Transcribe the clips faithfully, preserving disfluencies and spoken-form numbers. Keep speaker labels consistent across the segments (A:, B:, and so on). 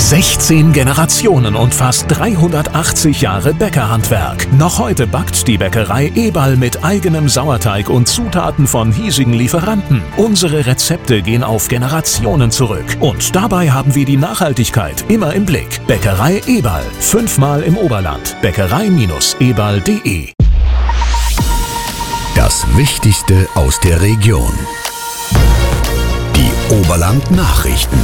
A: sechzehn Generationen und fast dreihundertachtzig Jahre Bäckerhandwerk. Noch heute backt die Bäckerei Eberl mit eigenem Sauerteig und Zutaten von hiesigen Lieferanten. Unsere Rezepte gehen auf Generationen zurück. Und dabei haben wir die Nachhaltigkeit immer im Blick. Bäckerei Eberl. Fünfmal im Oberland. Bäckerei Eberl punkt de.
B: Das Wichtigste aus der Region. Die Oberland-Nachrichten.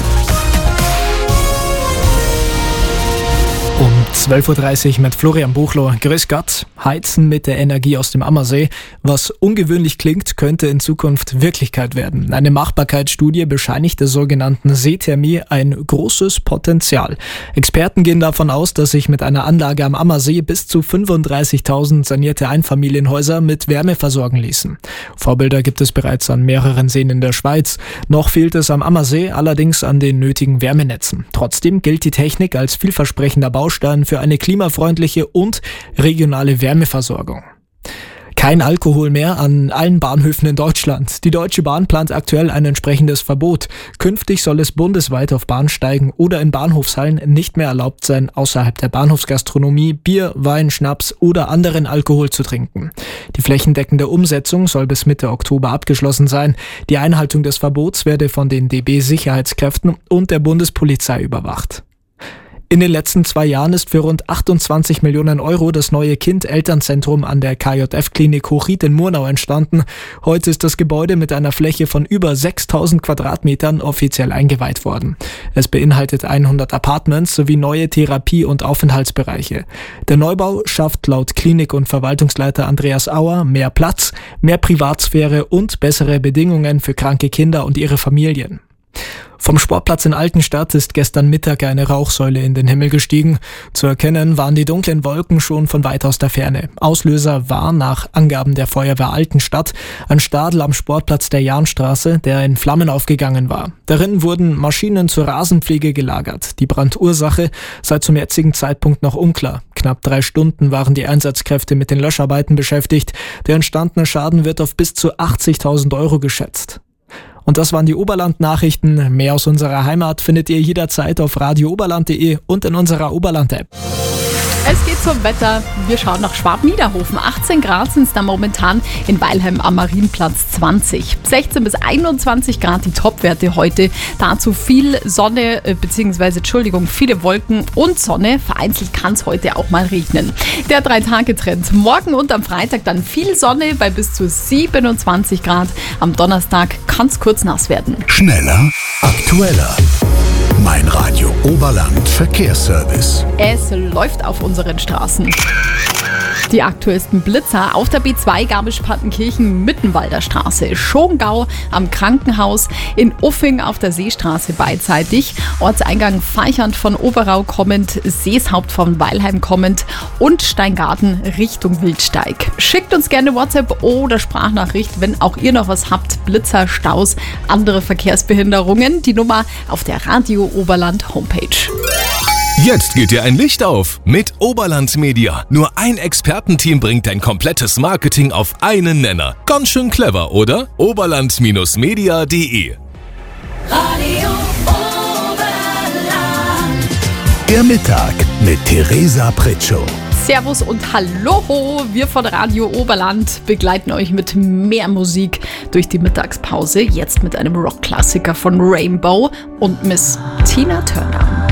C: Um zwölf Uhr dreißig mit Florian Buchloh. Grüß Gott. Heizen mit der Energie aus dem Ammersee. Was ungewöhnlich klingt, könnte in Zukunft Wirklichkeit werden. Eine Machbarkeitsstudie bescheinigt der sogenannten Seethermie ein großes Potenzial. Experten gehen davon aus, dass sich mit einer Anlage am Ammersee bis zu fünfunddreißigtausend sanierte Einfamilienhäuser mit Wärme versorgen ließen. Vorbilder gibt es bereits an mehreren Seen in der Schweiz. Noch fehlt es am Ammersee allerdings an den nötigen Wärmenetzen. Trotzdem gilt die Technik als vielversprechender Baustein für eine klimafreundliche und regionale Wärmeversorgung. Kein Alkohol mehr an allen Bahnhöfen in Deutschland. Die Deutsche Bahn plant aktuell ein entsprechendes Verbot. Künftig soll es bundesweit auf Bahnsteigen oder in Bahnhofshallen nicht mehr erlaubt sein, außerhalb der Bahnhofsgastronomie Bier, Wein, Schnaps oder anderen Alkohol zu trinken. Die flächendeckende Umsetzung soll bis Mitte Oktober abgeschlossen sein. Die Einhaltung des Verbots werde von den D B-Sicherheitskräften und der Bundespolizei überwacht. In den letzten zwei Jahren ist für rund achtundzwanzig Millionen Euro das neue Kind-Elternzentrum an der K J F-Klinik Hochried in Murnau entstanden. Heute ist das Gebäude mit einer Fläche von über sechstausend Quadratmetern offiziell eingeweiht worden. Es beinhaltet hundert Apartments sowie neue Therapie- und Aufenthaltsbereiche. Der Neubau schafft laut Klinik- und Verwaltungsleiter Andreas Auer mehr Platz, mehr Privatsphäre und bessere Bedingungen für kranke Kinder und ihre Familien. Vom Sportplatz in Altenstadt ist gestern Mittag eine Rauchsäule in den Himmel gestiegen. Zu erkennen waren die dunklen Wolken schon von weit aus der Ferne. Auslöser war nach Angaben der Feuerwehr Altenstadt ein Stadel am Sportplatz der Jahnstraße, der in Flammen aufgegangen war. Darin wurden Maschinen zur Rasenpflege gelagert. Die Brandursache sei zum jetzigen Zeitpunkt noch unklar. Knapp drei Stunden waren die Einsatzkräfte mit den Löscharbeiten beschäftigt. Der entstandene Schaden wird auf bis zu achtzigtausend Euro geschätzt. Und das waren die Oberland-Nachrichten. Mehr aus unserer Heimat findet ihr jederzeit auf radio oberland punkt de und in unserer Oberland-App.
D: Es geht zum Wetter. Wir schauen nach Schwab-Niederhofen. achtzehn Grad sind es da momentan, in Weilheim am Marienplatz zwanzig. sechzehn bis einundzwanzig Grad die Topwerte heute. Dazu viel Sonne, äh, beziehungsweise, Entschuldigung, viele Wolken und Sonne. Vereinzelt kann es heute auch mal regnen. Der Drei-Tage-Trend. Morgen und am Freitag dann viel Sonne bei bis zu siebenundzwanzig Grad. Am Donnerstag kann es kurz nass werden.
B: Schneller, aktueller. Mein Radio Oberland Verkehrsservice.
D: Es läuft auf unseren Straßen. Die aktuellsten Blitzer auf der B zwei Garmisch-Partenkirchen Mittenwalder Straße, Schongau am Krankenhaus, in Uffing auf der Seestraße beidseitig, Ortseingang Feichand von Oberau kommend, Seeshaupt von Weilheim kommend und Steingarten Richtung Wildsteig. Schickt uns gerne WhatsApp oder Sprachnachricht, wenn auch ihr noch was habt, Blitzer, Staus, andere Verkehrsbehinderungen. Die Nummer auf der Radio Oberland Homepage.
E: Jetzt geht dir ein Licht auf mit Oberland Media. Nur ein Expertenteam bringt dein komplettes Marketing auf einen Nenner. Ganz schön clever, oder? oberland Media punkt de.
F: Radio Oberland.
B: Der Mittag mit Theresa Pritschow.
D: Servus und Hallo, wir von Radio Oberland begleiten euch mit mehr Musik durch die Mittagspause. Jetzt mit einem Rockklassiker von Rainbow und Miss Tina Turner.